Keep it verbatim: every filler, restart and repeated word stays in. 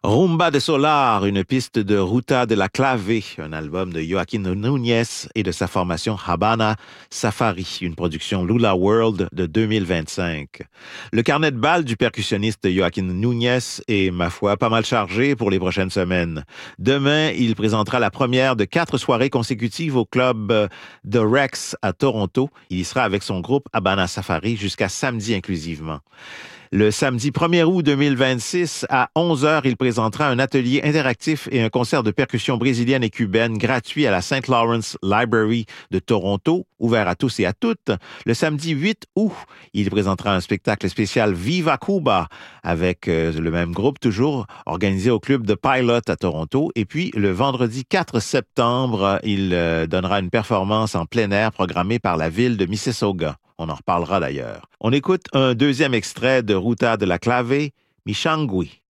Rumba de Solar, une piste de Ruta de la Clave, un album de Joaquin Núñez et de sa formation Habana Safari, une production Lula World de deux mille vingt-cinq. Le carnet de balles du percussionniste Joaquin Núñez est, ma foi, pas mal chargé pour les prochaines semaines. Demain, il présentera la première de quatre soirées consécutives au club The Rex à Toronto. Il y sera avec son groupe Habana Safari jusqu'à samedi inclusivement. Le samedi premier août deux mille vingt-six, à onze heures, il présentera un atelier interactif et un concert de percussion brésilienne et cubaine gratuit à la Saint Lawrence Library de Toronto, ouvert à tous et à toutes. Le samedi huit août, il présentera un spectacle spécial Viva Cuba avec euh, le même groupe toujours, organisé au club de Pilot à Toronto. Et puis, le vendredi quatre septembre, il euh, donnera une performance en plein air programmée par la ville de Mississauga. On en reparlera d'ailleurs. On écoute un deuxième extrait de Ruta de la Clave, Mishangui.